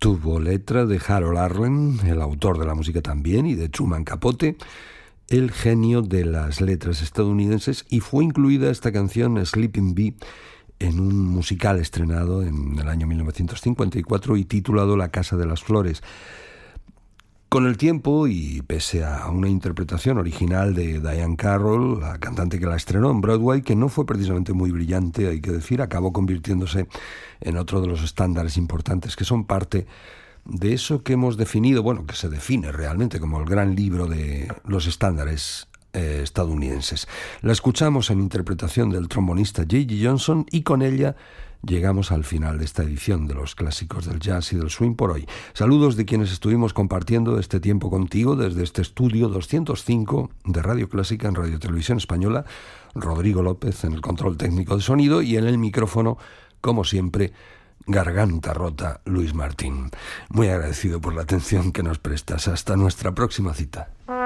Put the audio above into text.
Tuvo letra de Harold Arlen, el autor de la música también, y de Truman Capote, el genio de las letras estadounidenses, y fue incluida esta canción Sleeping Bee en un musical estrenado en el año 1954 y titulado La Casa de las Flores. Con el tiempo, y pese a una interpretación original de Diane Carroll, la cantante que la estrenó en Broadway, que no fue precisamente muy brillante, hay que decir, acabó convirtiéndose en otro de los estándares importantes que son parte de eso que hemos definido, bueno, que se define realmente como el gran libro de los estándares estadounidenses. La escuchamos en interpretación del trombonista J.G. Johnson y con ella llegamos al final de esta edición de los clásicos del jazz y del swing por hoy. Saludos de quienes estuvimos compartiendo este tiempo contigo desde este estudio 205 de Radio Clásica en Radio Televisión Española. Rodrigo López en el control técnico de sonido y en el micrófono, como siempre, garganta rota, Luis Martín. Muy agradecido por la atención que nos prestas. Hasta nuestra próxima cita.